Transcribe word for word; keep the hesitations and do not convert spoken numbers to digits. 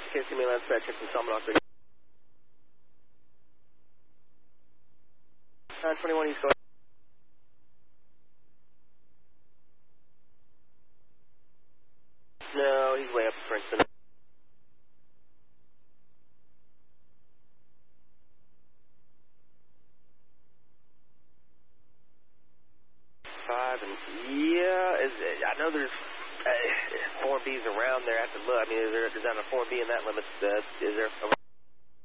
K C Milan, spread, check some Salmon Oxford. nine twenty-one, East Coast. No, he's way up in Princeton. Five and yeah, is I know there's uh, four Bs around there. I have to look. I mean, is there is that a four B in that limit? Uh, is there?